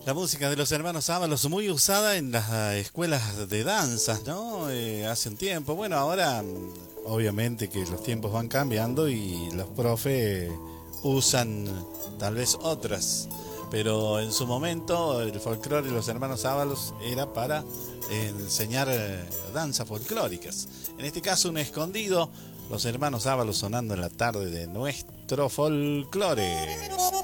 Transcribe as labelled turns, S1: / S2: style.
S1: La música de los hermanos Ábalos, muy usada en las escuelas de danzas, ¿no? Hace un tiempo. Bueno, ahora obviamente que los tiempos van cambiando y los profes usan tal vez otras. Pero en su momento el folclore de los hermanos Ábalos era para enseñar danzas folclóricas. En este caso un escondido, los hermanos Ábalos sonando en la tarde de nuestro folclore.